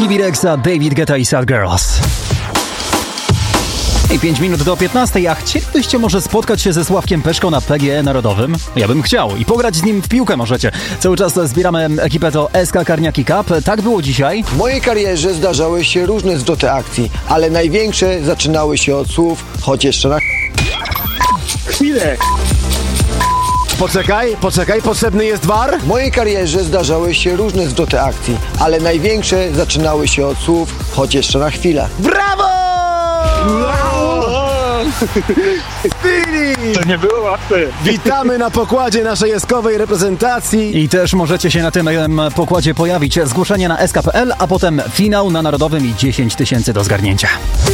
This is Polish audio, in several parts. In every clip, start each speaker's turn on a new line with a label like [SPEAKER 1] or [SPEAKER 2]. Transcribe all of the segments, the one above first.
[SPEAKER 1] BB Rexa, David Guetta i Sad Girls. I 5 minut do 15, a chcielibyście może spotkać się ze Sławkiem Peszką na PGE Narodowym? Ja bym chciał i pograć z nim w piłkę możecie. Cały czas zbieramy ekipę do SK Karniaki Cup. Tak było dzisiaj.
[SPEAKER 2] W mojej karierze zdarzały się różne zwroty akcji, ale największe zaczynały się od słów choć jeszcze na
[SPEAKER 3] chwilę. Poczekaj, potrzebny jest VAR?
[SPEAKER 2] W mojej karierze zdarzały się różne zwroty akcji, ale największe zaczynały się od słów choć jeszcze na chwilę.
[SPEAKER 3] Brawo!
[SPEAKER 4] To nie było łatwe.
[SPEAKER 3] Witamy na pokładzie naszej eskowej reprezentacji.
[SPEAKER 1] I też możecie się na tym pokładzie pojawić. Zgłoszenie na sk.pl, a potem finał na Narodowym i 10 000 do zgarnięcia.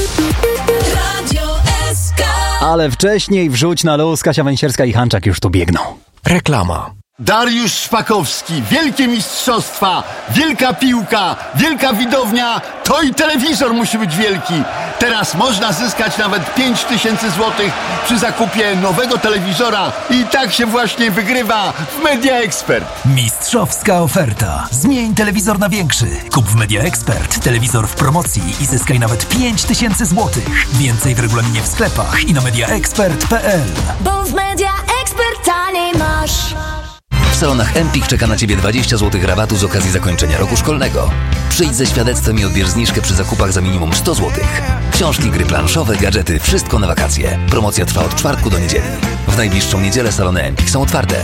[SPEAKER 1] Ale wcześniej wrzuć na luz. Kasia Węsierska i Hanczak już tu biegną.
[SPEAKER 5] Reklama.
[SPEAKER 6] Dariusz Szpakowski, wielkie mistrzostwa, wielka piłka, wielka widownia, to i telewizor musi być wielki. Teraz można zyskać nawet 5000 złotych przy zakupie nowego telewizora i tak się właśnie wygrywa w Media Expert.
[SPEAKER 5] Mistrzowska oferta. Zmień telewizor na większy. Kup w Media Expert telewizor w promocji i zyskaj nawet 5000 złotych. Więcej w regulaminie w sklepach i na mediaexpert.pl.
[SPEAKER 7] Bo w Media Expert taniej masz.
[SPEAKER 8] W salonach Empik czeka na Ciebie 20 zł rabatu z okazji zakończenia roku szkolnego. Przyjdź ze świadectwem i odbierz zniżkę przy zakupach za minimum 100 zł. Książki, gry planszowe, gadżety, wszystko na wakacje. Promocja trwa od czwartku do niedzieli. W najbliższą niedzielę salony Empik są otwarte.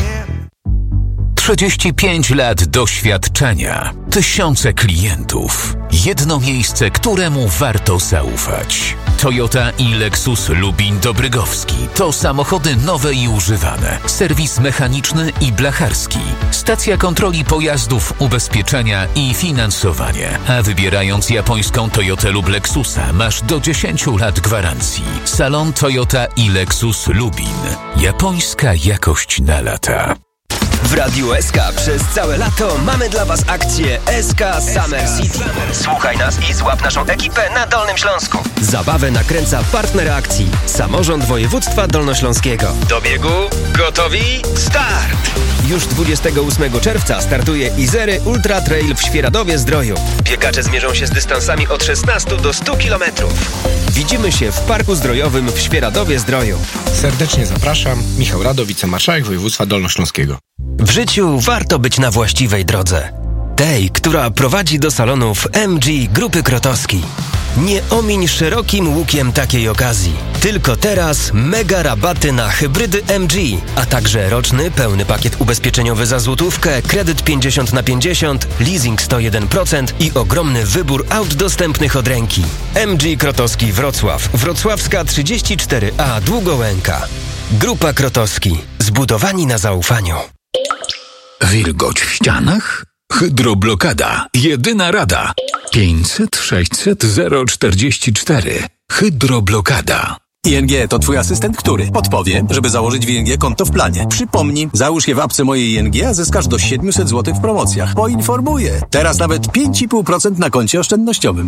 [SPEAKER 9] 35 lat doświadczenia, tysiące klientów, jedno miejsce, któremu warto zaufać. Toyota i Lexus Lubin-Dobrygowski to samochody nowe i używane, serwis mechaniczny i blacharski, stacja kontroli pojazdów, ubezpieczenia i finansowanie. A wybierając japońską Toyotę lub Lexusa masz do 10 lat gwarancji. Salon Toyota i Lexus Lubin. Japońska jakość na lata.
[SPEAKER 10] W Radiu SK przez całe lato mamy dla Was akcję SK Summer City. Słuchaj nas i złap naszą ekipę na Dolnym Śląsku. Zabawę nakręca partner akcji Samorząd Województwa Dolnośląskiego. Do biegu, gotowi, start! Już 28 czerwca startuje Izery Ultra Trail w Świeradowie-Zdroju. Biegacze zmierzą się z dystansami od 16 do 100 km. Widzimy się w Parku Zdrojowym w Świeradowie-Zdroju.
[SPEAKER 11] Serdecznie zapraszam, Michał Rado, wicemarszałek województwa dolnośląskiego.
[SPEAKER 10] W życiu warto być na właściwej drodze. Tej, która prowadzi do salonów MG Grupy Krotowski. Nie omiń szerokim łukiem takiej okazji. Tylko teraz mega rabaty na hybrydy MG, a także roczny pełny pakiet ubezpieczeniowy za złotówkę, kredyt 50/50, leasing 101% i ogromny wybór aut dostępnych od ręki. MG Krotowski Wrocław, Wrocławska 34A Długołęka. Grupa Krotowski. Zbudowani na zaufaniu.
[SPEAKER 12] Wilgoć w ścianach? Hydroblokada. Jedyna rada. 500 600 044. Hydroblokada.
[SPEAKER 13] ING to Twój asystent, który podpowie, żeby założyć w ING konto w planie. Przypomnij, załóż je w apce mojej ING, a zyskasz do 700 zł w promocjach. Poinformuję. Teraz nawet 5,5% na koncie oszczędnościowym.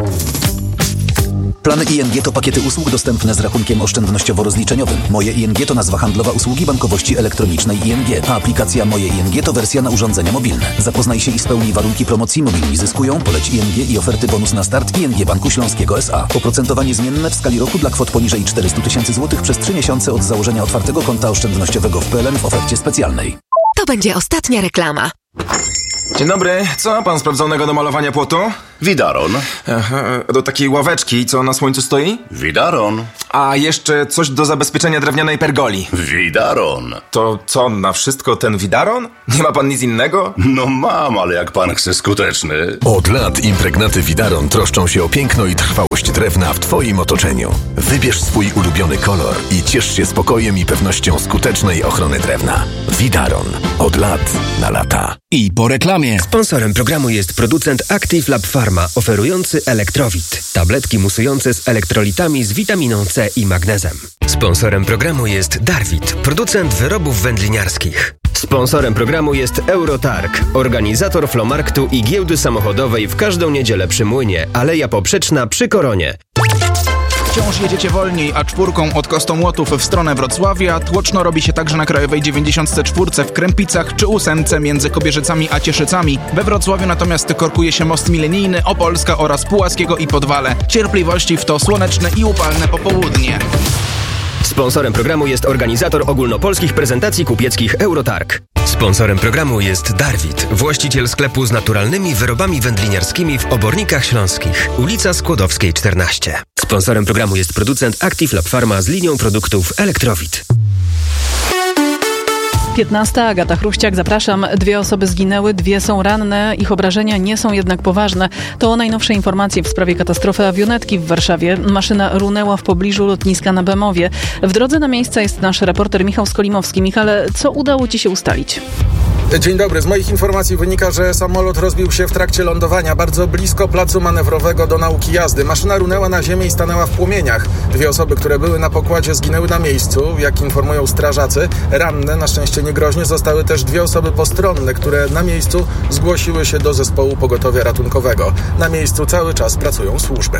[SPEAKER 8] Plany ING to pakiety usług dostępne z rachunkiem oszczędnościowo-rozliczeniowym. Moje ING to nazwa handlowa usługi bankowości elektronicznej ING, a aplikacja Moje ING to wersja na urządzenia mobilne. Zapoznaj się i spełnij warunki promocji. Mobilni zyskują, poleć ING i oferty bonus na start ING Banku Śląskiego S.A. Oprocentowanie zmienne w skali roku dla kwot poniżej 400 000 zł przez 3 miesiące od założenia otwartego konta oszczędnościowego w PLN w ofercie specjalnej.
[SPEAKER 14] To będzie ostatnia reklama.
[SPEAKER 15] Dzień dobry, co ma pan sprawdzonego do malowania płotu?
[SPEAKER 6] Widaron.
[SPEAKER 15] Do takiej ławeczki, co na słońcu stoi?
[SPEAKER 6] Widaron.
[SPEAKER 15] A jeszcze coś do zabezpieczenia drewnianej pergoli.
[SPEAKER 6] Widaron.
[SPEAKER 15] To co, na wszystko ten widaron? Nie ma pan nic innego?
[SPEAKER 6] No mam, ale jak pan chce skuteczny.
[SPEAKER 5] Od lat impregnaty Widaron troszczą się o piękno i trwałość drewna w Twoim otoczeniu. Wybierz swój ulubiony kolor i ciesz się spokojem i pewnością skutecznej ochrony drewna. Widaron. Od lat na lata.
[SPEAKER 10] I po reklamie. Sponsorem programu jest producent Active Lab Pharma, oferujący Elektrowit. Tabletki musujące z elektrolitami z witaminą C i magnezem. Sponsorem programu jest Darwit, producent wyrobów wędliniarskich. Sponsorem programu jest Eurotarg, organizator flomarktu i giełdy samochodowej w każdą niedzielę przy Młynie, Aleja Poprzeczna przy Koronie.
[SPEAKER 4] Wciąż jedziecie wolniej, a czwórką od Kostomłotów w stronę Wrocławia. Tłoczno robi się także na Krajowej 94 w Krępicach czy 8 między Kobierzycami a Cieszycami. We Wrocławiu natomiast korkuje się most milenijny, Opolska oraz Pułaskiego i Podwale. Cierpliwości w to słoneczne i upalne popołudnie.
[SPEAKER 10] Sponsorem programu jest organizator ogólnopolskich prezentacji kupieckich Eurotarg. Sponsorem programu jest Darwit, właściciel sklepu z naturalnymi wyrobami wędliniarskimi w Obornikach Śląskich, ulica Skłodowskiej 14. Sponsorem programu jest producent Active Lab Pharma z linią produktów Elektrowit.
[SPEAKER 16] 15. Agata Chruściak, zapraszam. 2 osoby zginęły, 2 są ranne. Ich obrażenia nie są jednak poważne. To najnowsze informacje w sprawie katastrofy awionetki w Warszawie. Maszyna runęła w pobliżu lotniska na Bemowie. W drodze na miejsce jest nasz reporter Michał Skolimowski. Michale, co udało Ci się ustalić?
[SPEAKER 11] Dzień dobry. Z moich informacji wynika, że samolot rozbił się w trakcie lądowania bardzo blisko placu manewrowego do nauki jazdy. Maszyna runęła na ziemię i stanęła w płomieniach. 2 osoby, które były na pokładzie, zginęły na miejscu, jak informują strażacy. Ranne, na szczęście niegroźnie, zostały też 2 osoby postronne, które na miejscu zgłosiły się do zespołu pogotowia ratunkowego. Na miejscu cały czas pracują służby.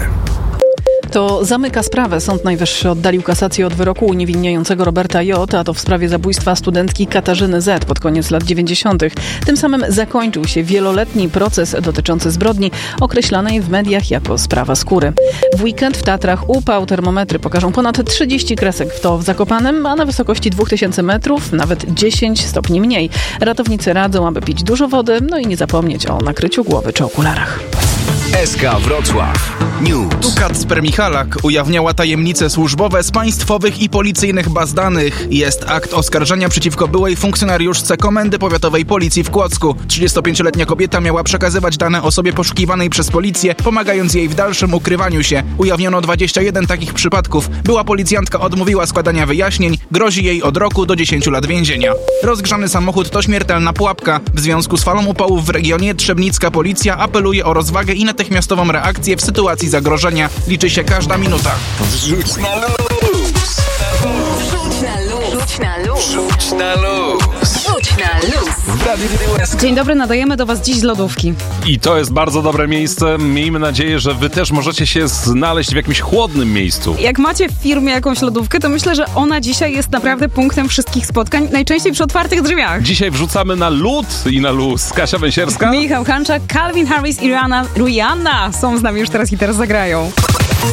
[SPEAKER 16] To zamyka sprawę. Sąd Najwyższy oddalił kasację od wyroku uniewinniającego Roberta J., a to w sprawie zabójstwa studentki Katarzyny Z. pod koniec lat 90. Tym samym zakończył się wieloletni proces dotyczący zbrodni określanej w mediach jako sprawa skóry. W weekend w Tatrach upał, termometry pokażą ponad 30 kresek w Zakopanem, a na wysokości 2000 metrów nawet 10 stopni mniej. Ratownicy radzą, aby pić dużo wody, no i nie zapomnieć o nakryciu głowy czy okularach.
[SPEAKER 5] SK Wrocław News.
[SPEAKER 4] Tu Kacper Michalak ujawniała tajemnice służbowe z państwowych i policyjnych baz danych. Jest akt oskarżenia przeciwko byłej funkcjonariuszce Komendy Powiatowej Policji w Kłodzku. 35-letnia kobieta miała przekazywać dane osobie poszukiwanej przez policję, pomagając jej w dalszym ukrywaniu się. Ujawniono 21 takich przypadków. Była policjantka odmówiła składania wyjaśnień. Grozi jej od roku do 10 lat więzienia. Rozgrzany samochód to śmiertelna pułapka. W związku z falą upałów w regionie trzebnicka policja apeluje o rozwagę i natychmiastową reakcję w sytuacji zagrożenia. Liczy się każda minuta.
[SPEAKER 5] Wrzuć na luz!
[SPEAKER 7] Rzuć na luz. Rzuć na luz.
[SPEAKER 5] Rzuć na luz!
[SPEAKER 7] Rzuć na luz.
[SPEAKER 5] W Radiu SK.
[SPEAKER 17] Dzień dobry, nadajemy do Was dziś z lodówki.
[SPEAKER 18] I to jest bardzo dobre miejsce. Miejmy nadzieję, że Wy też możecie się znaleźć w jakimś chłodnym miejscu.
[SPEAKER 17] Jak macie w firmie jakąś lodówkę, to myślę, że ona dzisiaj jest naprawdę punktem wszystkich spotkań, najczęściej przy otwartych drzwiach.
[SPEAKER 18] Dzisiaj wrzucamy na lód i na luz. Kasia Węsierska,
[SPEAKER 17] Michał Hanczak, Calvin Harris i Rihanna są z nami już teraz i teraz zagrają.